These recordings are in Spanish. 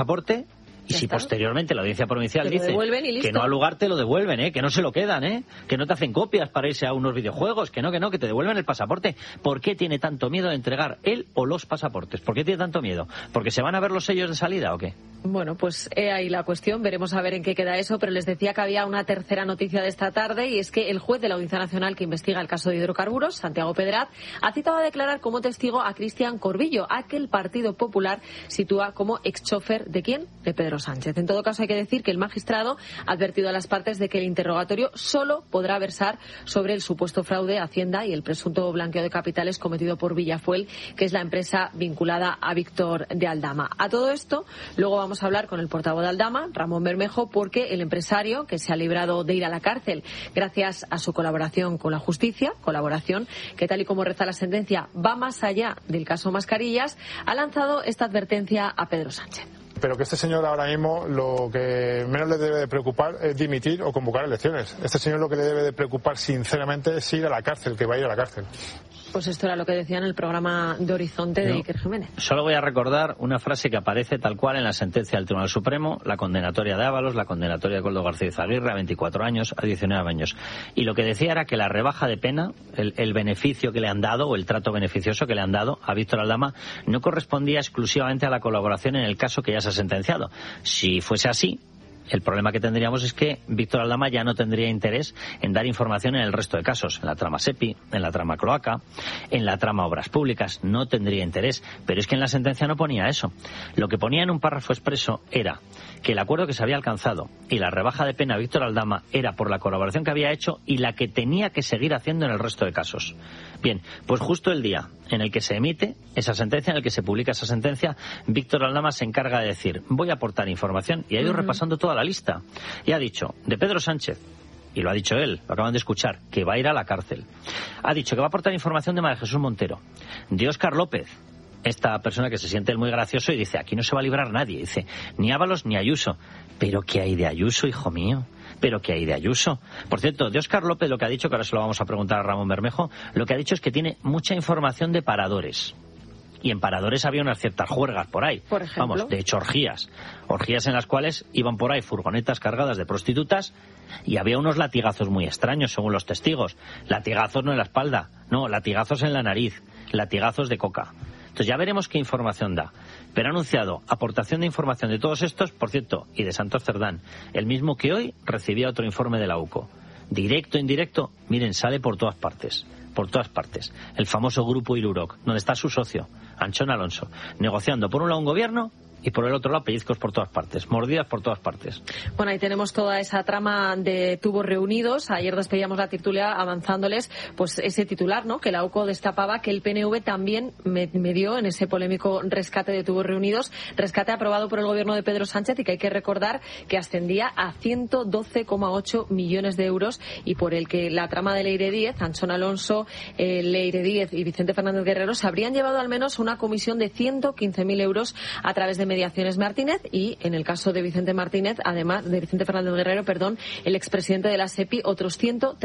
pasaporte. Y si posteriormente la Audiencia Provincial dice que no al lugar, te lo devuelven, que no se lo quedan, que no te hacen copias para irse a unos videojuegos, que te devuelven el pasaporte. ¿Por qué tiene tanto miedo de entregar él o los pasaportes? ¿Por qué tiene tanto miedo? ¿Porque se van a ver los sellos de salida o qué? Bueno, pues he ahí la cuestión, veremos a ver en qué queda eso, pero les decía que había una tercera noticia de esta tarde, y es que el juez de la Audiencia Nacional que investiga el caso de hidrocarburos, Santiago Pedraz, ha citado a declarar como testigo a Cristian Corbillo, a que el Partido Popular sitúa como exchofer ¿de quién? De Pedro Sánchez. En todo caso, hay que decir que el magistrado ha advertido a las partes de que el interrogatorio solo podrá versar sobre el supuesto fraude a Hacienda y el presunto blanqueo de capitales cometido por Villafuel, que es la empresa vinculada a Víctor de Aldama. A todo esto, luego vamos a hablar con el portavoz de Aldama, Ramón Bermejo, porque el empresario, que se ha librado de ir a la cárcel gracias a su colaboración con la justicia, colaboración que, tal y como reza la sentencia, va más allá del caso Mascarillas, ha lanzado esta advertencia a Pedro Sánchez. Pero que este señor ahora mismo lo que menos le debe de preocupar es dimitir o convocar elecciones. Este señor lo que le debe de preocupar sinceramente es ir a la cárcel, que va a ir a la cárcel. Pues esto era lo que decía en el programa de Horizonte de Iker Jiménez. Solo voy a recordar una frase que aparece tal cual en la sentencia del Tribunal Supremo, la condenatoria de Ábalos, la condenatoria de Coldo García Izaguirre a 24 años, a 19 años. Y lo que decía era que la rebaja de pena, el beneficio que le han dado, o el trato beneficioso que le han dado a Víctor Aldama, no correspondía exclusivamente a la colaboración en el caso que ya se ha sentenciado. Si fuese así, el problema que tendríamos es que Víctor Aldama ya no tendría interés en dar información en el resto de casos, en la trama SEPI, en la trama Cloaca, en la trama Obras Públicas, no tendría interés. Pero es que en la sentencia no ponía eso. Lo que ponía en un párrafo expreso era que el acuerdo que se había alcanzado y la rebaja de pena a Víctor Aldama era por la colaboración que había hecho y la que tenía que seguir haciendo en el resto de casos. Bien, pues justo el día en el que se emite esa sentencia, en el que se publica esa sentencia, Víctor Aldama se encarga de decir: voy a aportar información, y ha ido repasando toda la lista. Y ha dicho, de Pedro Sánchez, y lo ha dicho él, lo acaban de escuchar, que va a ir a la cárcel. Ha dicho que va a aportar información de María Jesús Montero, de Óscar López, esta persona que se siente muy gracioso y dice, aquí no se va a librar nadie, dice, ni Ábalos ni Ayuso. ¿Pero qué hay de Ayuso, hijo mío? ¿Pero qué hay de Ayuso? Por cierto, de Óscar López lo que ha dicho, que ahora se lo vamos a preguntar a Ramón Bermejo, lo que ha dicho es que tiene mucha información de paradores. Y en paradores había unas ciertas juergas por ahí. Por ejemplo. Vamos, de hecho, orgías. Orgías en las cuales iban por ahí furgonetas cargadas de prostitutas y había unos latigazos muy extraños, según los testigos. Latigazos no en la espalda, no, latigazos en la nariz, latigazos de coca. Entonces ya veremos qué información da. Pero ha anunciado aportación de información de todos estos, por cierto, y de Santos Cerdán, el mismo que hoy recibía otro informe de la UCO. Directo, indirecto, miren, sale por todas partes. Por todas partes. El famoso grupo Iruroc, donde está su socio, Anchón Alonso, negociando por un lado un gobierno y por el otro lado pellizcos por todas partes, mordidas por todas partes. Bueno, ahí tenemos toda esa trama de tubos reunidos. Ayer despedíamos la tertulia avanzándoles pues ese titular, ¿no?, que la UCO destapaba que el PNV también medió en ese polémico rescate de tubos reunidos, rescate aprobado por el gobierno de Pedro Sánchez y que hay que recordar que ascendía a 112,8 millones de euros y por el que la trama de Leire Díez, Anchón Alonso, Leire Díez y Vicente Fernández Guerrero se habrían llevado al menos una comisión de 115.000 euros a través de Mediaciones Martínez y, en el caso de Vicente Martínez, además de Vicente Fernández Guerrero, el expresidente de la SEPI, otros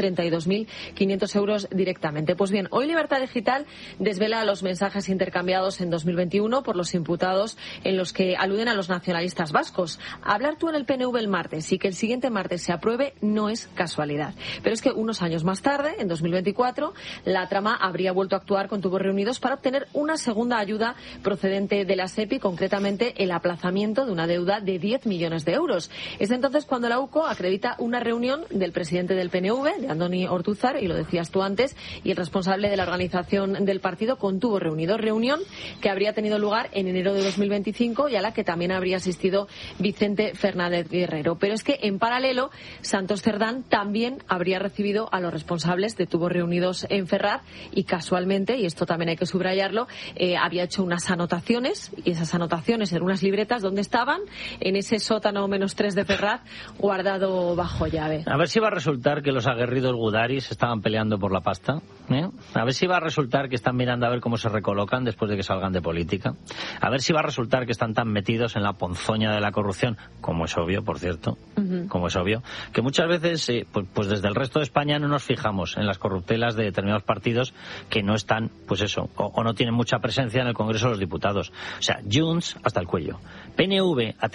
132.500 euros directamente. Pues bien, hoy Libertad Digital desvela los mensajes intercambiados en 2021 por los imputados en los que aluden a los nacionalistas vascos. Hablar tú en el PNV el martes y que el siguiente martes se apruebe no es casualidad. Pero es que unos años más tarde, en 2024, la trama habría vuelto a actuar con tubos reunidos para obtener una segunda ayuda procedente de la SEPI, concretamente el aplazamiento de una deuda de 10 millones de euros. Es entonces cuando la UCO acredita una reunión del presidente del PNV, de Andoni Ortúzar, y lo decías tú antes, y el responsable de la organización del partido con tubos reunidos. Reunión que habría tenido lugar en enero de 2025 y a la que también habría asistido Vicente Fernández Guerrero. Pero es que, en paralelo, Santos Cerdán también habría recibido a los responsables de tubos reunidos en Ferraz y, casualmente, y esto también hay que subrayarlo, había hecho unas anotaciones, y esas anotaciones en unas libretas donde estaban, en ese sótano -3 de Ferraz, guardado bajo llave. A ver si va a resultar que los aguerridos gudaris estaban peleando por la pasta, ¿eh? A ver si va a resultar que están mirando a ver cómo se recolocan después de que salgan de política. A ver si va a resultar que están tan metidos en la ponzoña de la corrupción, como es obvio, por cierto, como es obvio, que muchas veces, pues desde el resto de España no nos fijamos en las corruptelas de determinados partidos que no están, pues eso, o no tienen mucha presencia en el Congreso de los Diputados. O sea, Junts hasta el cuello. cuello. PNV